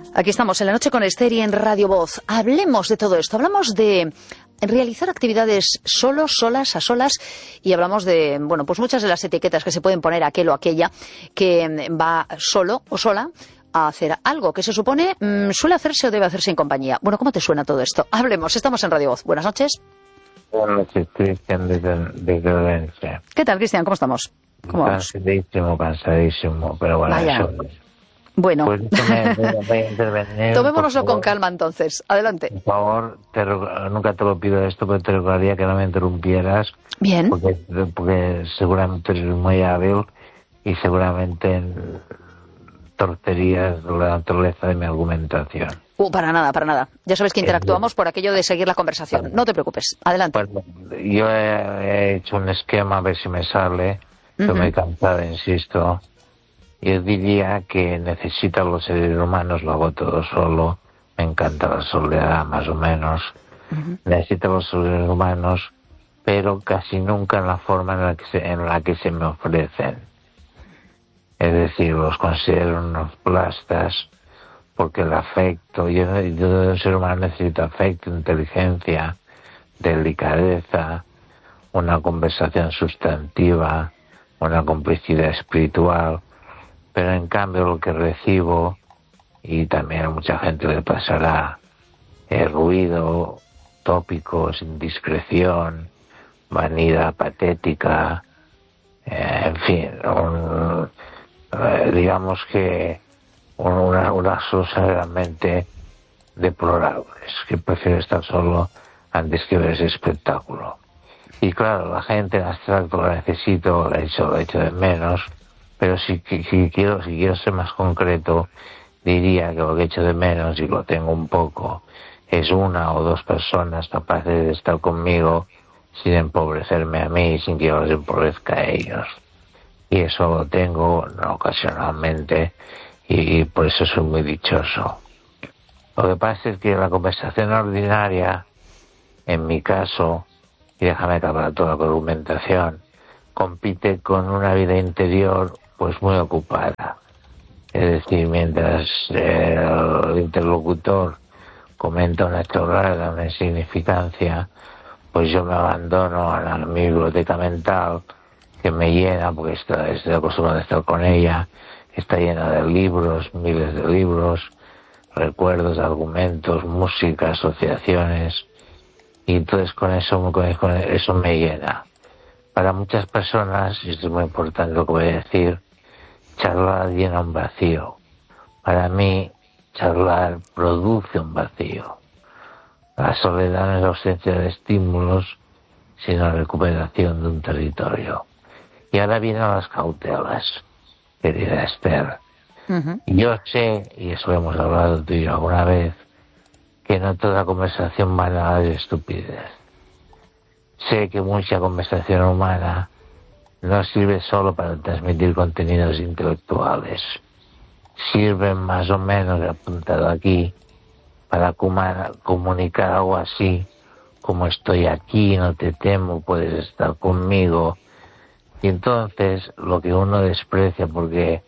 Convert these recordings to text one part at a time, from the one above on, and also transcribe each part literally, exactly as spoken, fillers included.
Aquí estamos en La Noche con Esther y en Radio Voz. Hablemos de todo esto. Hablamos de realizar actividades solos, solas, a solas, y hablamos de, bueno, pues muchas de las etiquetas que se pueden poner a aquel o aquella que va solo o sola a hacer algo que se supone mmm, suele hacerse o debe hacerse en compañía. Bueno, ¿cómo te suena todo esto? Hablemos, estamos en Radio Voz. Buenas noches. Buenas noches, Cristian, desde, desde Orense. ¿Qué tal, Cristian? ¿Cómo estamos? ¿Cómo vamos? Cansadísimo, cansadísimo, pero bueno, Vaya. eso... Bueno, Pues me, me, voy a intervenir, tomémonoslo por con calma entonces. Adelante. Por favor, te, nunca te lo pido esto, pero te rogaría que no me interrumpieras. Bien. Porque, porque seguramente eres muy hábil y seguramente torcerías la naturaleza de mi argumentación. Uh, para nada, para nada. Ya sabes que interactuamos por aquello de seguir la conversación. No te preocupes. Adelante. Pues, yo he, he hecho un esquema a ver si me sale. Uh-huh. Yo me he cansado, insisto. Yo diría que necesito a los seres humanos, lo hago todo solo, me encanta la soledad, más o menos. Uh-huh. Necesito a los seres humanos, pero casi nunca en la forma en la que se, en la que se me ofrecen. Es decir, los considero unos plastas, porque el afecto, yo, yo de un ser humano necesito afecto, inteligencia, delicadeza, una conversación sustantiva, una complicidad espiritual. Pero en cambio lo que recibo, y también a mucha gente le pasará, es ruido, tópicos, indiscreción, vanidad patética, eh, en fin, un, eh, digamos que una, unas cosas realmente deplorables, que prefiero estar solo antes que ver ese espectáculo. Y claro, la gente en abstracto lo necesito, lo he hecho, lo he hecho de menos. Pero si, si, quiero, si quiero ser más concreto, diría que lo que echo de menos, y lo tengo un poco, es una o dos personas capaces de estar conmigo sin empobrecerme a mí, sin que yo les empobrezca a ellos. Y eso lo tengo no, ocasionalmente, y, y por eso soy muy dichoso. Lo que pasa es que la conversación ordinaria, en mi caso, y déjame acabar toda la argumentación, compite con una vida interior pues muy ocupada. Es decir, mientras eh, el interlocutor comenta una chorrada, una insignificancia, pues yo me abandono a, la, a mi biblioteca mental, que me llena, porque estoy, estoy acostumbrado a estar con ella, está llena de libros, miles de libros, recuerdos, argumentos, música, asociaciones, y entonces con eso, con eso me llena. Para muchas personas, y esto es muy importante lo que voy a decir, charlar llena un vacío. Para mí, charlar produce un vacío. La soledad no es la ausencia de estímulos, sino la recuperación de un territorio. Y ahora vienen las cautelas, querida Esther. Uh-huh. Yo sé, y eso lo hemos hablado tú y yo alguna vez, que no toda conversación banal es estupidez. Sé que mucha conversación humana no sirve solo para transmitir contenidos intelectuales. Sirve más o menos, apuntado aquí, para comunicar algo así como estoy aquí, no te temo, puedes estar conmigo. Y entonces lo que uno desprecia, porque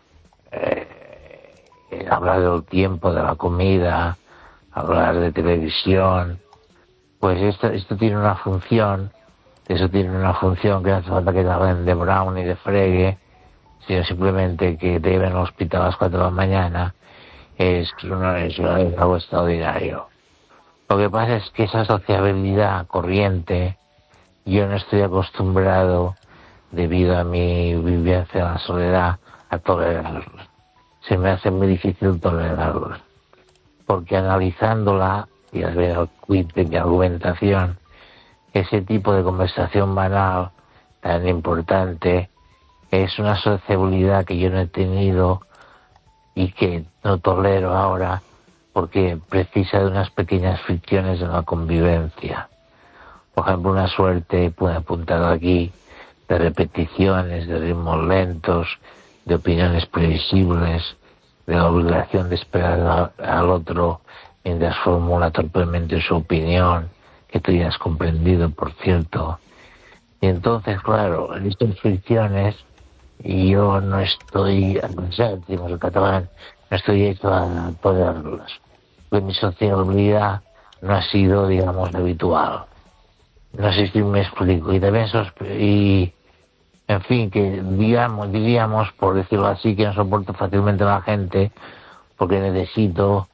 eh, hablar del tiempo, de la comida, hablar de televisión, pues esto, esto tiene una función, eso tiene una función que no hace falta que te hablen de Brown y de Frege, sino simplemente que te lleven al hospital a las cuatro de la mañana, es, una, es, una, es algo extraordinario. Lo que pasa es que esa sociabilidad corriente, yo no estoy acostumbrado, debido a mi vivencia en la soledad, a tolerarlos. Se me hace muy difícil tolerarlos, porque analizándola, y al ver el quid de mi argumentación, ese tipo de conversación banal tan importante es una sociabilidad que yo no he tenido y que no tolero ahora porque precisa de unas pequeñas fricciones de la convivencia. Por ejemplo, una suerte, puedo apuntar aquí, de repeticiones, de ritmos lentos, de opiniones previsibles, de la obligación de esperar al otro mientras formula torpemente su opinión, que tú ya has comprendido, por cierto. Y entonces, claro, en estas fricciones y yo no estoy, ya decimos en catalán, no estoy hecho a poderlas. Porque mi sociabilidad no ha sido, digamos, habitual. No sé si me explico. Y también, y, en fin, que digamos, diríamos, por decirlo así, que no soporto fácilmente a la gente, porque necesito,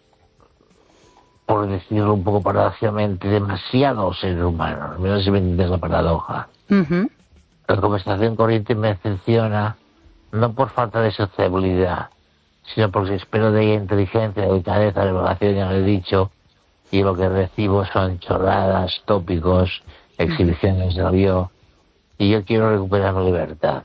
por decirlo un poco paradójicamente, demasiados seres humanos. No sé si me entiendes la paradoja. Uh-huh. La conversación corriente me decepciona, no por falta de sociabilidad, sino porque espero de ella inteligencia, delicadeza, elevación, ya lo he dicho, y lo que recibo son chorradas, tópicos, exhibiciones de avión, y yo quiero recuperar mi libertad.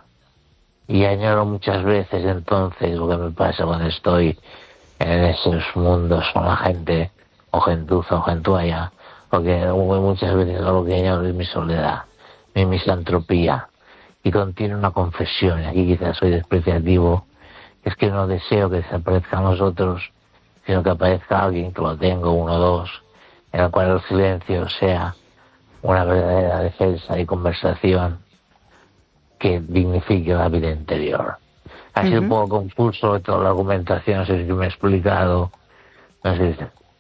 Y añoro muchas veces entonces lo que me pasa cuando estoy en esos mundos con la gente, o gentuza o gentualla, porque muchas veces lo que añoro es mi soledad, mi misantropía, y contiene una confesión, aquí quizás soy despreciativo, es que no deseo que desaparezcan los otros, sino que aparezca alguien, que lo tengo, uno o dos, en el cual el silencio sea una verdadera defensa y conversación que dignifique la vida interior. Ha sido uh-huh. un poco confuso toda la argumentación, no sé si me he explicado, no sé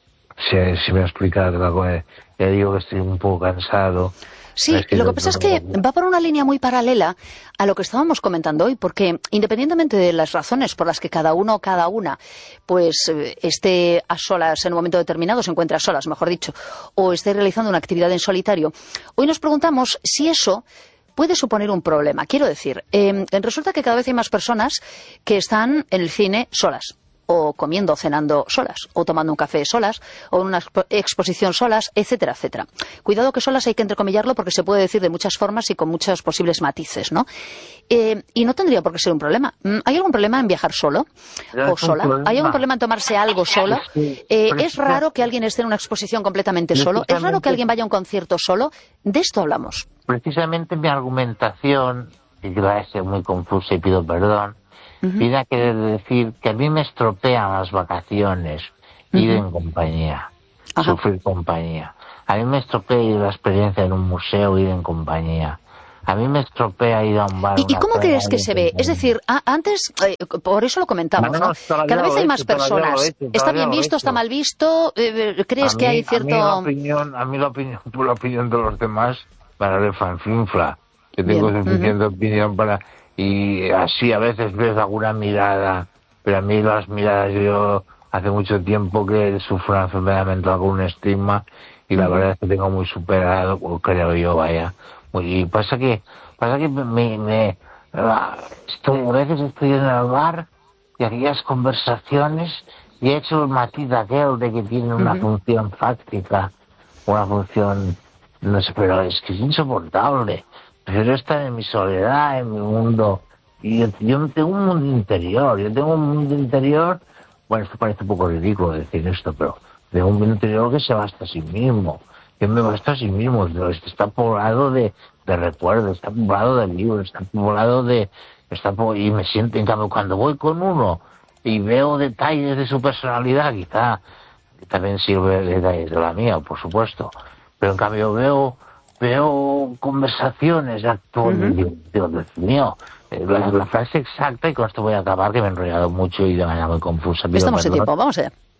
si, si me he explicado, ya digo que estoy un poco cansado. Sí, lo que pasa es que va por una línea muy paralela a lo que estábamos comentando hoy, porque independientemente de las razones por las que cada uno o cada una pues esté a solas en un momento determinado, se encuentre a solas, mejor dicho, o esté realizando una actividad en solitario, hoy nos preguntamos si eso puede suponer un problema. Quiero decir, eh, resulta que cada vez hay más personas que están en el cine solas, o comiendo o cenando solas, o tomando un café solas, o en una expo- exposición solas, etcétera, etcétera. Cuidado que solas hay que entrecomillarlo porque se puede decir de muchas formas y con muchos posibles matices, ¿no? Eh, y no tendría por qué ser un problema. ¿Hay algún problema en viajar solo o sola? ¿Hay algún problema en tomarse algo solo? Eh, ¿Es raro que alguien esté en una exposición completamente solo? ¿Es raro que alguien vaya a un concierto solo? De esto hablamos. Precisamente mi argumentación, y que va a ser muy confusa y pido perdón, viene a querer decir que a mí me estropean las vacaciones, uh-huh. ir en compañía, Ajá. sufrir compañía. A mí me estropea ir a la experiencia en un museo, ir en compañía. A mí me estropea ir a un bar. ¿Y, ¿y cómo crees que se ve? Es decir, a, antes, eh, por eso lo comentamos, ¿no? ¿no? Cada vez hay más personas. Hecho, ¿Está bien visto, está mal visto? Eh, ¿Crees mí, que hay cierto...? A mí la opinión, a mí la opinión, por la opinión de los demás, para ver fanfinfla. Yo tengo suficiente uh-huh. opinión para... Y así a veces ves alguna mirada, pero a mí las miradas, yo hace mucho tiempo que sufro una enfermedad mental con un estigma y la verdad es que tengo muy superado, creo yo, vaya. Y pasa que pasa que me, me estoy, a veces estoy en el bar y aquellas conversaciones y he hecho el matiz aquel de que tiene una uh-huh. función fáctica, una función, no sé, pero es que es insoportable. Prefiero estar en mi soledad, en mi mundo. Y yo, yo tengo un mundo interior. Yo tengo un mundo interior... Bueno, esto parece un poco ridículo decir esto, pero tengo un mundo interior que se basta a sí mismo. Yo me basto a sí mismo. Está poblado de, de recuerdos, está poblado de libros, está poblado de... Está po- y me siento, en cambio, cuando voy con uno y veo detalles de su personalidad, quizá también sirve detalles de la mía, por supuesto. Pero en cambio veo... veo conversaciones actuales, uh-huh. Dios, Dios mío, la, la frase exacta, y con esto voy a acabar, que me he enrollado mucho y de manera muy confusa. Estamos en tiempo, vamos allá.